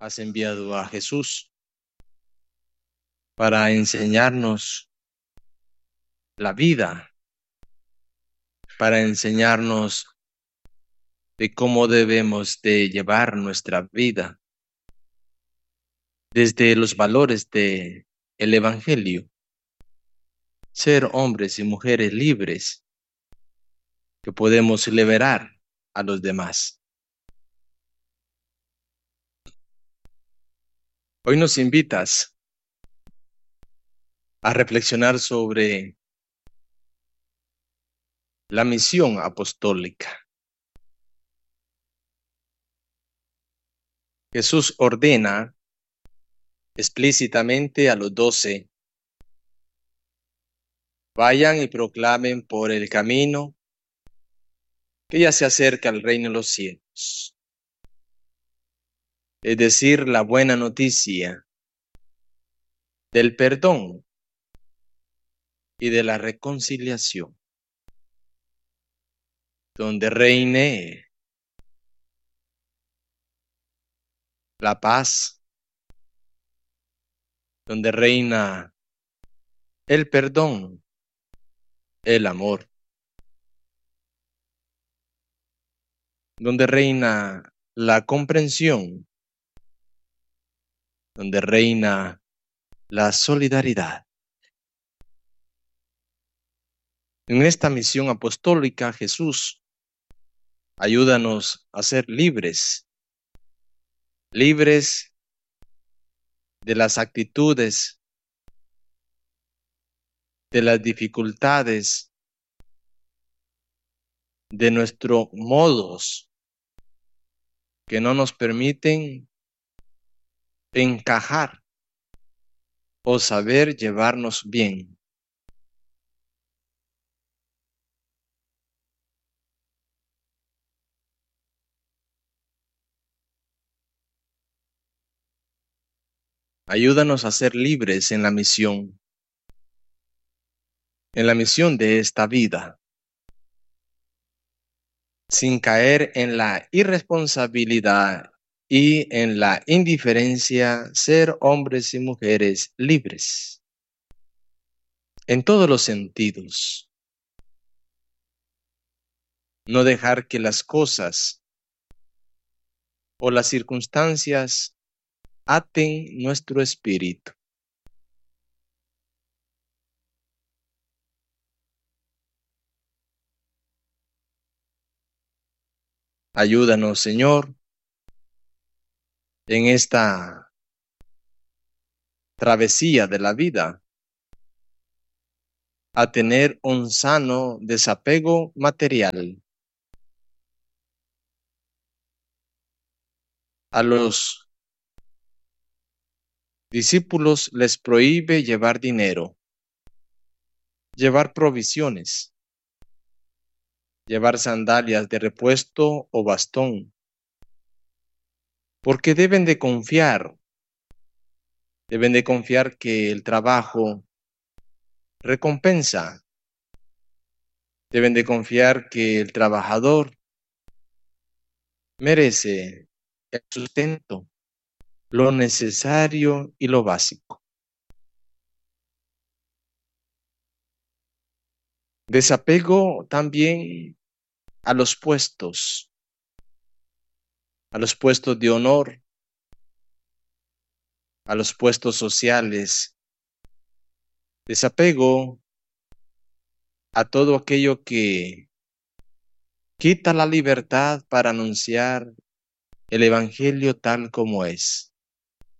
has enviado a Jesús para enseñarnos la vida, para enseñarnos de cómo debemos de llevar nuestra vida desde los valores del Evangelio, ser hombres y mujeres libres que podemos liberar a los demás. Hoy nos invitas a reflexionar sobre la misión apostólica. Jesús ordena explícitamente a los 12: vayan y proclamen por el camino que ya se acerca el reino de los cielos. Es decir, la buena noticia del perdón y de la reconciliación, donde reine la paz, donde reina el perdón, el amor, donde reina la comprensión, donde reina la solidaridad. En esta misión apostólica, Jesús, ayúdanos a ser libres de las actitudes, de las dificultades, de nuestros modos que no nos permiten encajar o saber llevarnos bien. Ayúdanos a ser libres en la misión de esta vida, sin caer en la irresponsabilidad y en la indiferencia, ser hombres y mujeres libres en todos los sentidos. No dejar que las cosas o las circunstancias aten nuestro espíritu. Ayúdanos, Señor, en esta travesía de la vida, a tener un sano desapego material. A los discípulos les prohíbe llevar dinero, llevar provisiones, llevar sandalias de repuesto o bastón, porque deben de confiar que el trabajo recompensa, deben de confiar que el trabajador merece el sustento, lo necesario y lo básico. Desapego también a los puestos de honor, a los puestos sociales. Desapego a todo aquello que quita la libertad para anunciar el Evangelio tal como es.